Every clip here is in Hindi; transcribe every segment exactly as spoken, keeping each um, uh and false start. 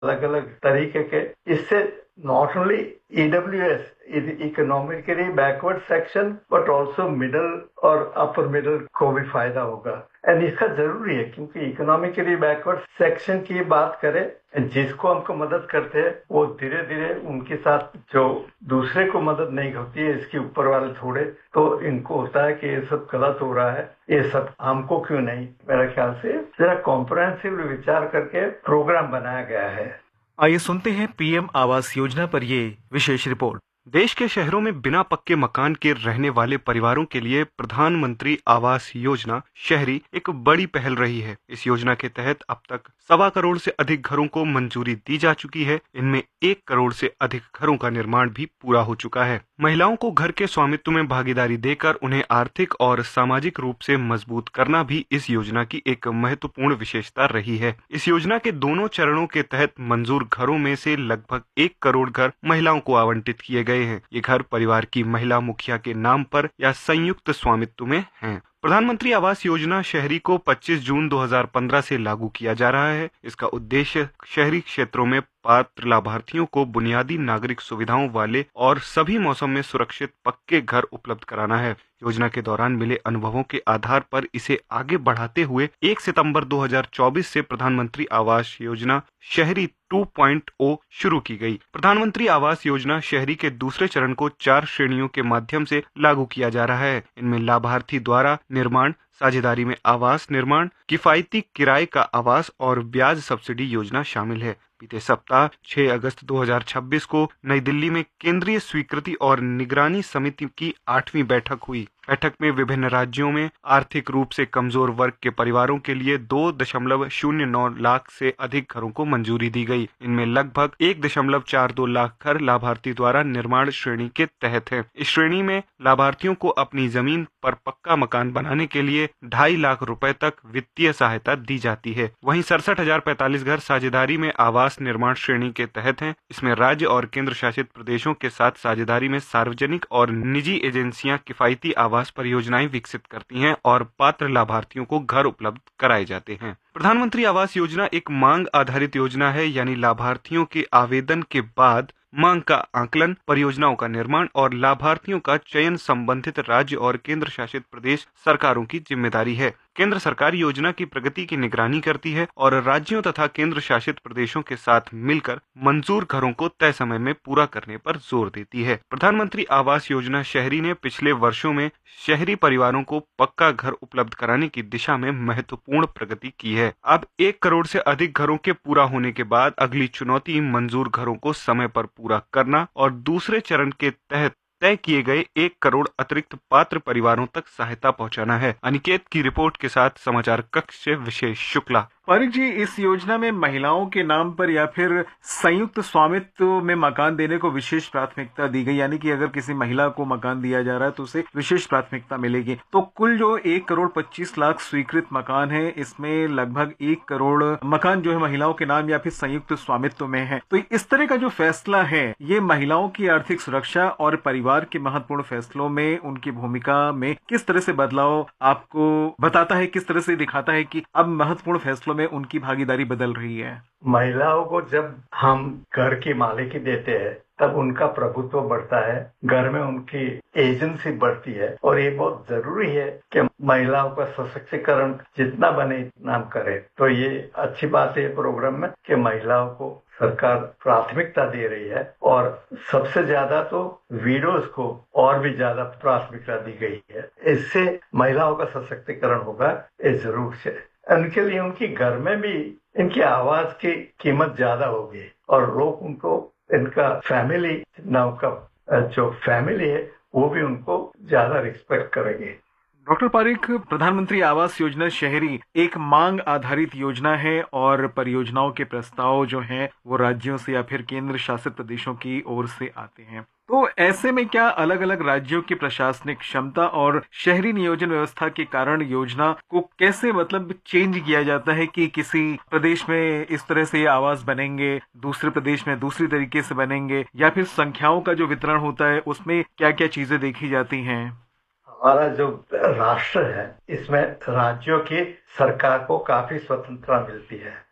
अलग अलग तरीके के। इससे not only EWS economically backward section but also middle और अपर मिडिल को भी फायदा होगा। एंड इसका जरूरी है क्योंकि इकोनॉमिकली बैकवर्ड सेक्शन की बात करें, जिसको हमको मदद करते हैं वो धीरे धीरे उनके साथ जो दूसरे को मदद नहीं होती है, इसके ऊपर वाले थोड़े, तो इनको होता है कि ये सब गलत हो रहा है, ये सब हमको क्यों नहीं। मेरे ख्याल से जरा कॉम्प्रहेंसिव विचार करके प्रोग्राम बनाया गया है। आइए सुनते हैं पीएम आवास योजना पर ये विशेष रिपोर्ट। देश के शहरों में बिना पक्के मकान के रहने वाले परिवारों के लिए प्रधानमंत्री आवास योजना शहरी एक बड़ी पहल रही है। इस योजना के तहत अब तक सवा करोड़ से अधिक घरों को मंजूरी दी जा चुकी है। इनमें एक करोड़ से अधिक घरों का निर्माण भी पूरा हो चुका है। महिलाओं को घर के स्वामित्व में भागीदारी देकर उन्हें आर्थिक और सामाजिक रूप से मजबूत करना भी इस योजना की एक महत्वपूर्ण विशेषता रही है। इस योजना के दोनों चरणों के तहत मंजूर घरों में से लगभग एक करोड़ घर महिलाओं को आवंटित किए गए हैं। ये घर परिवार की महिला मुखिया के नाम पर या संयुक्त स्वामित्व में हैं। प्रधानमंत्री आवास योजना शहरी को पच्चीस जून दो हज़ार पंद्रह से लागू किया जा रहा है। इसका उद्देश्य शहरी क्षेत्रों में पात्र लाभार्थियों को बुनियादी नागरिक सुविधाओं वाले और सभी मौसम में सुरक्षित पक्के घर उपलब्ध कराना है। योजना के दौरान मिले अनुभवों के आधार पर इसे आगे बढ़ाते हुए एक सितंबर दो हज़ार चौबीस से प्रधानमंत्री आवास योजना शहरी टू पॉइंट ओ शुरू की गई। प्रधानमंत्री आवास योजना शहरी के दूसरे चरण को चार श्रेणियों के माध्यम से लागू किया जा रहा है। इनमें लाभार्थी द्वारा निर्माण, साझेदारी में आवास निर्माण, किफायती किराए का आवास और ब्याज सब्सिडी योजना शामिल है। बीते सप्ताह छह अगस्त दो हज़ार छब्बीस को नई दिल्ली में केंद्रीय स्वीकृति और निगरानी समिति की आठवीं बैठक हुई। बैठक में विभिन्न राज्यों में आर्थिक रूप से कमजोर वर्ग के परिवारों के लिए दो दशमलव शून्य नौ लाख से अधिक घरों को मंजूरी दी गई। इनमें लगभग एक दशमलव चार दो लाख घर लाभार्थी द्वारा निर्माण श्रेणी के तहत हैं। इस श्रेणी में लाभार्थियों को अपनी जमीन पर पक्का मकान बनाने के लिए ढाई लाख रुपए तक वित्तीय सहायता दी जाती है। वहीं सड़सठ हजार पैंतालीस घर साझेदारी में आवास निर्माण श्रेणी के तहत हैं। इसमें राज्य और केंद्र शासित प्रदेशों के साथ साझेदारी में सार्वजनिक और निजी एजेंसियां किफायती आवास परियोजनाएं विकसित करती हैं और पात्र लाभार्थियों को घर उपलब्ध कराए जाते हैं। प्रधानमंत्री आवास योजना एक मांग आधारित योजना है, यानी लाभार्थियों के आवेदन के बाद मांग का आकलन, परियोजनाओं का निर्माण और लाभार्थियों का चयन संबंधित राज्य और केंद्र शासित प्रदेश सरकारों की जिम्मेदारी है। केंद्र सरकार योजना की प्रगति की निगरानी करती है और राज्यों तथा केंद्र शासित प्रदेशों के साथ मिलकर मंजूर घरों को तय समय में पूरा करने पर जोर देती है। प्रधानमंत्री आवास योजना शहरी ने पिछले वर्षों में शहरी परिवारों को पक्का घर उपलब्ध कराने की दिशा में महत्वपूर्ण प्रगति की है। अब एक करोड़ से अधिक घरों के पूरा होने के बाद अगली चुनौती मंजूर घरों को समय पर पूरा करना और दूसरे चरण के तहत तय किए गए एक करोड़ अतिरिक्त पात्र परिवारों तक सहायता पहुंचाना है। अनिकेत की रिपोर्ट के साथ समाचार कक्ष से विशेष शुक्ला। पारिक जी, इस योजना में महिलाओं के नाम पर या फिर संयुक्त स्वामित्व में मकान देने को विशेष प्राथमिकता दी गई, यानी कि अगर किसी महिला को मकान दिया जा रहा है तो उसे विशेष प्राथमिकता मिलेगी। तो कुल जो एक करोड़ पच्चीस लाख स्वीकृत मकान है, इसमें लगभग एक करोड़ मकान जो है महिलाओं के नाम या फिर संयुक्त स्वामित्व में है। तो इस तरह का जो फैसला है, ये महिलाओं की आर्थिक सुरक्षा और परिवार के महत्वपूर्ण फैसलों में उनकी भूमिका में किस तरह से बदलाव आपको बताता है, किस तरह से दिखाता है कि अब महत्वपूर्ण फैसलों में उनकी भागीदारी बदल रही है? महिलाओं को जब हम घर की मालिकी देते हैं तब उनका प्रभुत्व बढ़ता है, घर में उनकी एजेंसी बढ़ती है और ये बहुत जरूरी है कि महिलाओं का सशक्तिकरण जितना बने इतना हम करें। तो ये अच्छी बात है प्रोग्राम में कि महिलाओं को सरकार प्राथमिकता दे रही है और सबसे ज्यादा तो विडोज को और भी ज्यादा प्राथमिकता दी गई है। इससे महिलाओं का सशक्तिकरण होगा, ये जरूर है। उनके लिए उनकी घर में भी इनकी आवाज की कीमत ज्यादा होगी और लोग उनको, इनका फैमिली ना, उनका जो फैमिली है वो भी उनको ज्यादा रिस्पेक्ट करेंगे। डॉक्टर पारिक, प्रधानमंत्री आवास योजना शहरी एक मांग आधारित योजना है और परियोजनाओं के प्रस्ताव जो हैं वो राज्यों से या फिर केंद्र शासित प्रदेशों की ओर से आते हैं। तो ऐसे में क्या अलग अलग राज्यों की प्रशासनिक क्षमता और शहरी नियोजन व्यवस्था के कारण योजना को कैसे मतलब चेंज किया जाता है कि किसी प्रदेश में इस तरह से आवास बनेंगे, दूसरे प्रदेश में दूसरी तरीके से बनेंगे, या फिर संख्याओं का जो वितरण होता है उसमें क्या क्या चीजें देखी जाती हैं? हमारा जो राष्ट्र है इसमें राज्यों की सरकार को काफी स्वतंत्रता मिलती है।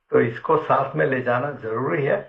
तो इसको साथ में ले जाना जरूरी है।